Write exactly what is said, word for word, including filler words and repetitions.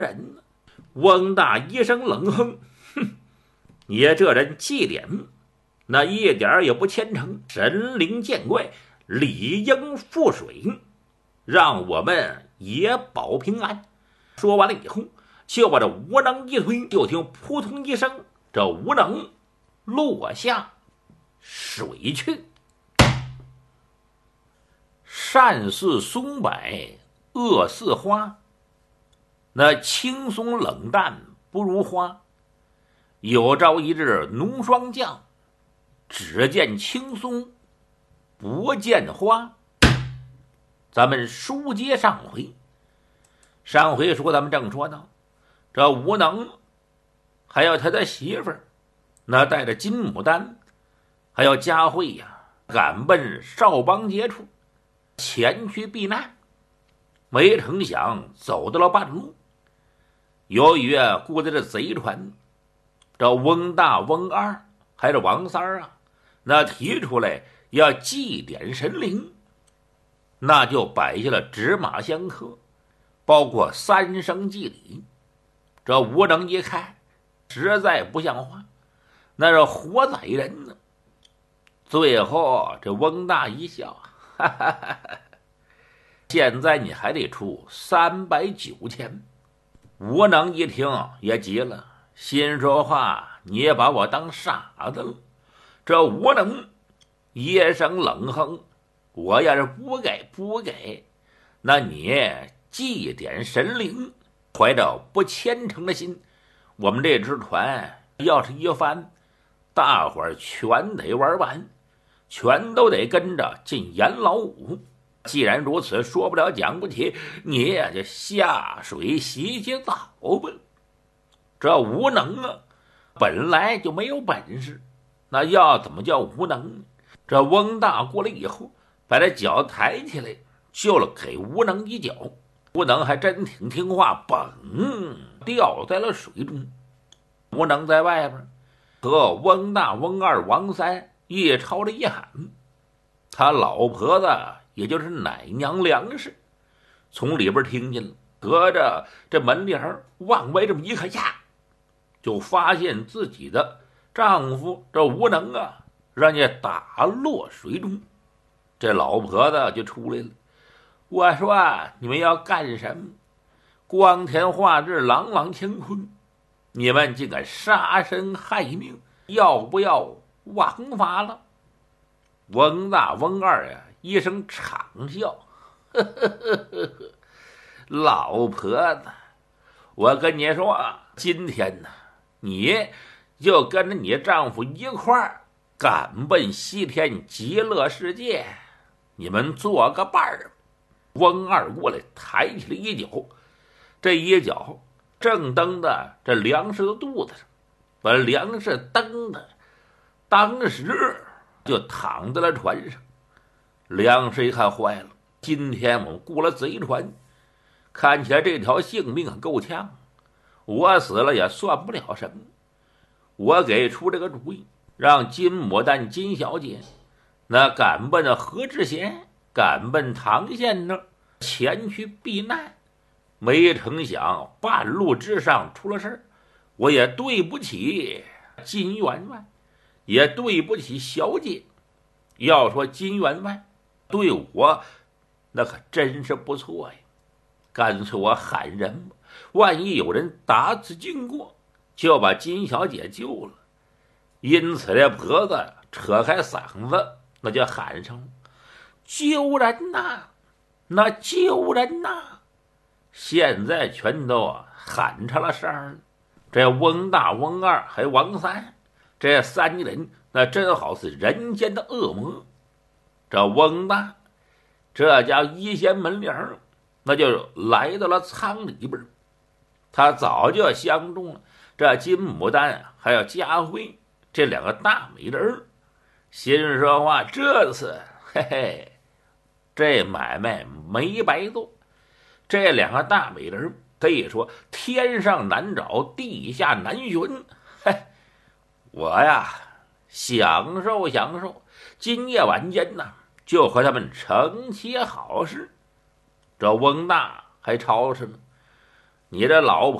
人呢？翁大一声冷哼，哼，你这人祭典那一点也不虔诚，神灵见怪，理应覆水，让我们也保平安。说完了以后，就把这无能一推，就听扑通一声，这无能落下水去。善似松柏，恶似花，那青松冷淡不如花。有朝一日浓霜降，只见青松不见花。咱们书接上回，上回说咱们正说到，这吴能还有他的媳妇儿，那带着金牡丹还有佳慧呀，赶奔少邦街处前去避难。没成想走到了半路，由于啊顾的这贼船，这翁大翁二还是王三儿啊，那提出来要祭奠神灵，那就摆下了纸马香客，包括三生祭礼。这吴能一看实在不像话，那是活宰人呢。最后这翁大一笑，哈哈哈哈，现在你还得出三百九千。吴能一听也急了，心说话，你也把我当傻子了。这吴能一声冷哼，我要是不给不给，那你祭奠神灵，怀着不虔诚的心，我们这只船要是一翻，大伙儿全得玩完，全都得跟着进阎老五。既然如此，说不了讲不起，你也就下水洗洗澡吧。这无能啊，本来就没有本事，那要怎么叫无能？这翁大过来以后，把这脚抬起来，就了给无能一脚。无能还真挺听话，嘣掉在了水中。无能在外边和翁大、翁二、王三一吵着一喊，他老婆子也就是奶娘梁氏从里边听见了，隔着这门帘往外这么一看，呀，就发现自己的丈夫这无能啊让人打落水中。这老婆子就出来了，我说你们要干什么？光天化日，朗朗乾坤，你们竟敢杀身害命，要不要王法了？翁大翁二呀一声长笑，呵呵呵呵呵，老婆子，我跟你说，今天呢，你就跟着你丈夫一块儿赶奔西天极乐世界，你们做个伴儿。翁二过来抬起了一脚，这一脚正蹬在这梁氏的肚子上，把梁氏蹬的当时就躺在了船上。梁氏一看坏了，今天我们雇了贼船，看起来这条性命很够呛，我死了也算不了什么。我给出这个主意，让金牡丹金小姐那赶奔的何志贤，赶奔唐县那前去避难。没成想半路之上出了事儿，我也对不起金员外，也对不起小姐。要说金员外对我那可真是不错呀，干脆我喊人吧，万一有人打此经过，就把金小姐救了。因此这婆子扯开嗓子，那就喊上了，救人呐，那救人呐！现在全都喊成了声儿。这翁大、翁二还王三，这三个人那真好似人间的恶魔。这翁大这家一掀门帘，那就来到了舱里边。他早就相中了这金牡丹还有佳慧这两个大美人，心说话，这次嘿嘿，这买卖没白做。这两个大美人可以说天上难找，地下难寻。嘿，我呀享受享受，今夜晚间呢就和他们成些好事。这翁大还吵吵呢， 你这老婆